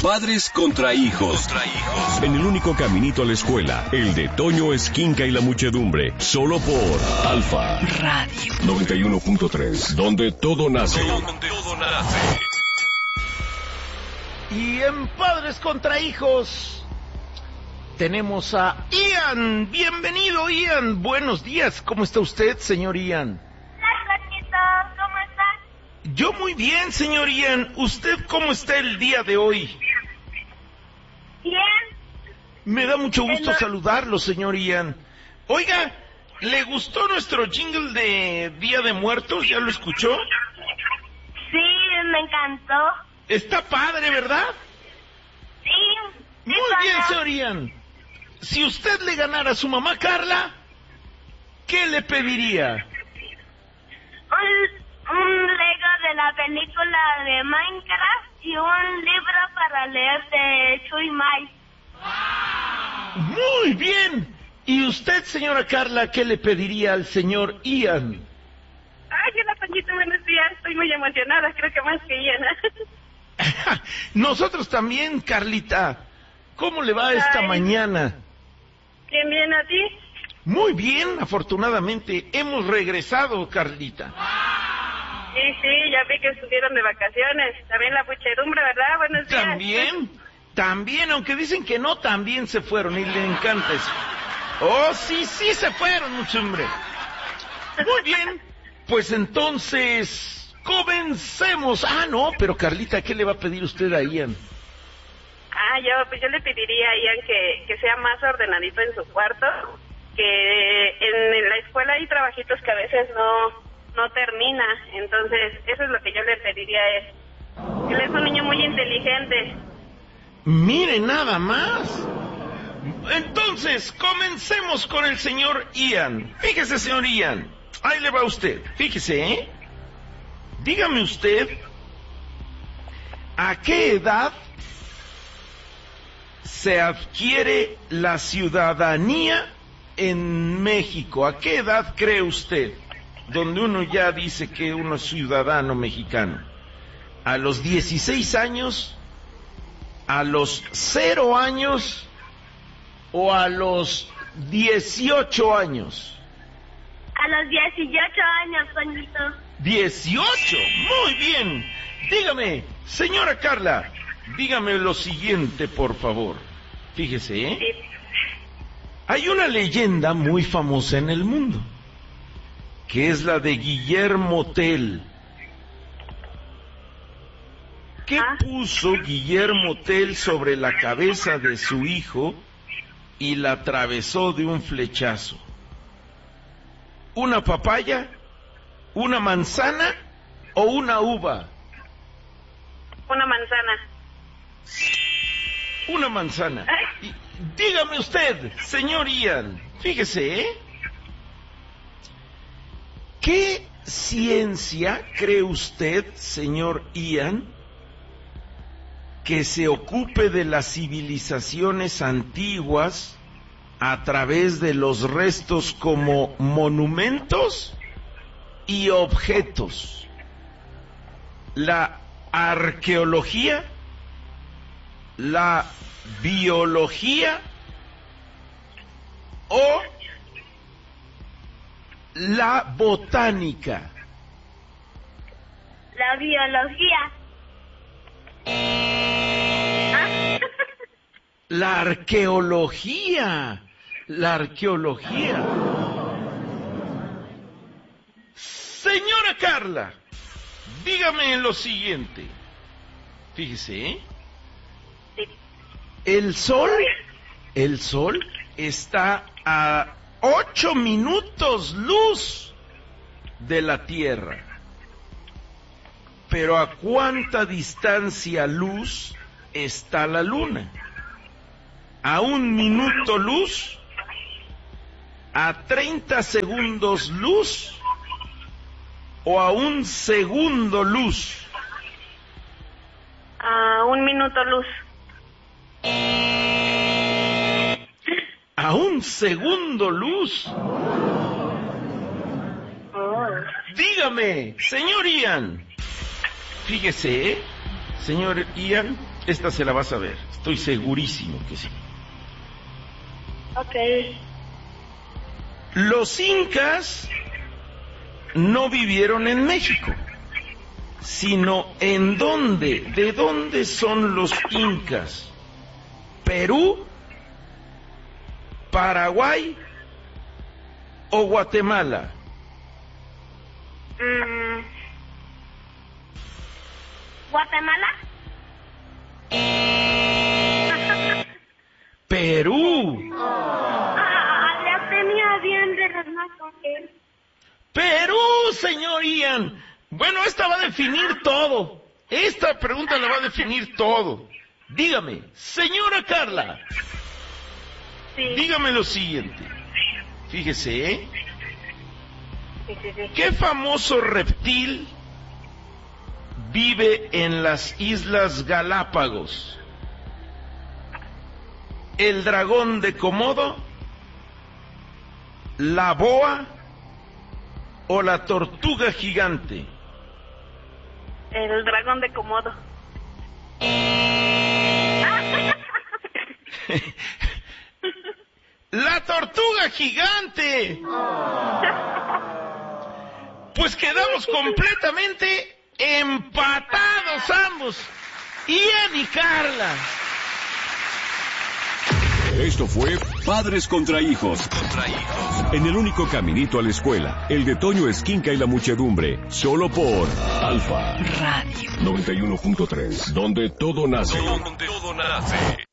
Padres contra hijos. En el único caminito a la escuela, el de Toño Esquinca y la muchedumbre. Solo por Alfa Radio 91.3, donde todo nace. Y en Padres contra hijos tenemos a Ian. Bienvenido, Ian. Buenos días. ¿Cómo está usted, señor Ian? Hola, Toñito. ¿Cómo estás? Yo muy bien, señor Ian. ¿Usted cómo está el día de hoy? Bien. Me da mucho gusto saludarlo, señor Ian. Oiga, ¿le gustó nuestro jingle de Día de Muertos? ¿Ya lo escuchó? Sí, me encantó. Está padre, ¿verdad? Sí. Muy bien, señor Ian. Si usted le ganara a su mamá Carla, ¿qué le pediría? Un Lego de la película de Minecraft y un libro para leer de Chuy Mai. Muy bien. ¿Y usted, señora Carla, qué le pediría al señor Ian? Ay, hola, Panchito, buenos días. Estoy muy emocionada, creo que más que llena. Nosotros también, Carlita. ¿Cómo le va esta mañana? Bien, bien, ¿a ti? Muy bien, afortunadamente. Hemos regresado, Carlita. Sí, ya vi que estuvieron de vacaciones. También la muchedumbre, ¿verdad? Buenos días. También, aunque dicen que no, también se fueron y le encanta eso. Oh, sí se fueron, muchedumbre. Muy bien, pues entonces, comencemos. Ah, no, pero Carlita, ¿qué le va a pedir usted a Ian? Yo le pediría a Ian que sea más ordenadito en su cuarto, que en la escuela hay trabajitos que a veces no termina, entonces eso es lo que yo le pediría a él. Él es un niño muy inteligente. Mire, nada más. Entonces, comencemos con el señor Ian. Fíjese, señor Ian, ahí le va usted. Fíjese, ¿eh? Dígame usted, ¿a qué edad se adquiere la ciudadanía en México? ¿A qué edad cree usted? Donde uno ya dice que uno es ciudadano mexicano. ¿A los 16 años? ¿A los 0 años? ¿O a los 18 años? A los 18 años, Toñito. 18, muy bien. Dígame, señora Carla, dígame lo siguiente, por favor. Fíjese, ¿eh? Sí. Hay una leyenda muy famosa en el mundo, que es la de Guillermo Tell. ¿Qué puso Guillermo Tell sobre la cabeza de su hijo y la atravesó de un flechazo? ¿Una papaya, una manzana o una uva? Una manzana. Una manzana. Y dígame usted, señor Ian, fíjese, ¿eh? ¿Qué ciencia cree usted, señor Ian, que se ocupe de las civilizaciones antiguas a través de los restos como monumentos y objetos? ¿La arqueología, la biología o la botánica? La biología. La arqueología. La arqueología. Señora Carla, dígame lo siguiente. Fíjese, ¿eh? Sí. El sol está a 8 minutos luz de la Tierra. Pero ¿a cuánta distancia luz está la Luna? ¿A 1 minuto luz? ¿A 30 segundos luz? ¿O a 1 segundo luz? A 1 minuto luz. ¿A 1 segundo luz? Dígame, señor Ian. Fíjese, Señor Ian, esta se la vas a ver. Estoy segurísimo que sí. Ok. Los incas no vivieron en México, sino ¿en dónde? ¿De dónde son los incas? ¿Perú? ¿Paraguay? ¿O Guatemala? ¿Guatemala? ¡Perú! Ya tenía bien de verdad con él. ¡Perú, señor Ian! Bueno, esta va a definir todo. Esta pregunta la va a definir todo. Dígame, señora Carla. Sí. Dígame lo siguiente. Fíjese, ¿eh? Sí. ¿Qué famoso reptil vive en las Islas Galápagos? ¿El dragón de Komodo? ¿La boa? ¿O la tortuga gigante? El dragón de Komodo. ¡La tortuga gigante! Pues quedamos completamente empatados ambos. Ian y Carla. Esto fue Padres contra Hijos. En el único caminito a la escuela, el de Toño Esquinca y la muchedumbre. Solo por Alfa Radio 91.3, donde todo nace.